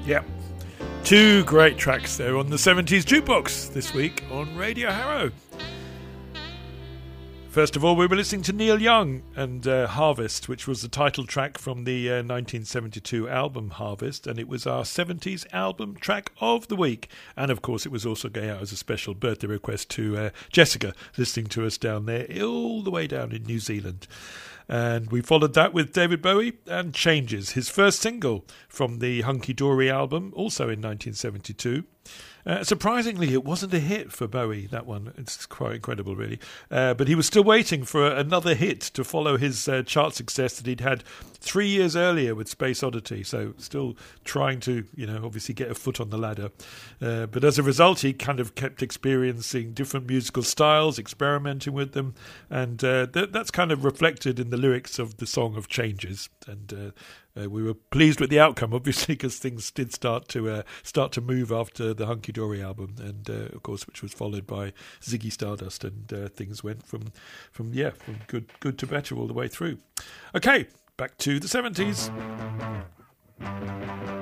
Yep. Two great tracks there on the 70s Jukebox this week on Radio Harrow. First of all, we were listening to Neil Young and Harvest, which was the title track from the 1972 album Harvest, and it was our 70s album track of the week. And of course, it was also going out as a special birthday request to Jessica, listening to us down there, all the way down in New Zealand. And we followed that with David Bowie and Changes, his first single from the Hunky Dory album, also in 1972. Surprisingly, it wasn't a hit for Bowie, that one. It's quite incredible, really. But he was still waiting for another hit to follow his chart success that he'd had 3 years earlier with Space Oddity. So still trying to, obviously get a foot on the ladder. But as a result, he kind of kept experiencing different musical styles, experimenting with them. And that's kind of reflected in the lyrics of the song of Changes. And we were pleased with the outcome, obviously, because things did start to move after the Hunky Dory album, and of course, which was followed by Ziggy Stardust, and things went from good to better all the way through. Okay, back to the 70s.